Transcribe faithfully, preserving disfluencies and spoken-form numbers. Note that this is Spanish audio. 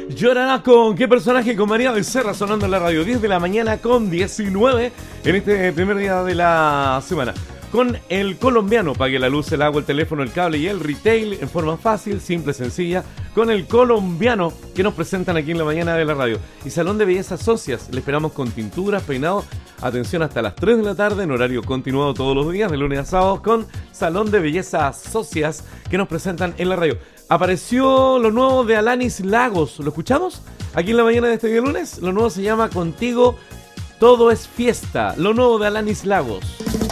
Llorará con qué personaje, con María Becerra sonando en la radio. diez de la mañana con diecinueve en este primer día de la semana. Con el colombiano, pague la luz, el agua, el teléfono, el cable y el retail en forma fácil, simple, sencilla. Con el colombiano que nos presentan aquí en la mañana de la radio. Y Salón de Belleza Socias, le esperamos con tinturas, peinados. Atención hasta las tres de la tarde en horario continuado todos los días, de lunes a sábado, con Salón de Belleza Socias que nos presentan en la radio. Apareció lo nuevo de Alanis Lagos, ¿lo escuchamos? Aquí en la mañana de este día lunes, lo nuevo se llama Contigo Todo es Fiesta, lo nuevo de Alanis Lagos.